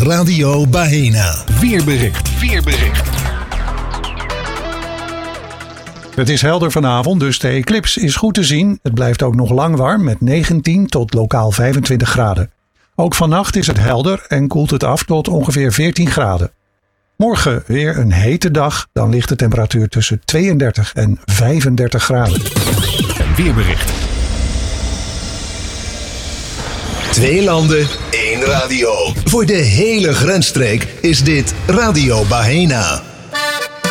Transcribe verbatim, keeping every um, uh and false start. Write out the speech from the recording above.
Radio Baena. Weerbericht. Weerbericht. Het is helder vanavond, dus de eclips is goed te zien. Het blijft ook nog lang warm met negentien tot lokaal vijfentwintig graden. Ook vannacht is het helder en koelt het af tot ongeveer veertien graden. Morgen weer een hete dag, dan ligt de temperatuur tussen tweeëndertig en vijfendertig graden. Een weerbericht. Twee landen, één radio. Voor de hele grensstreek is dit Radio Baena.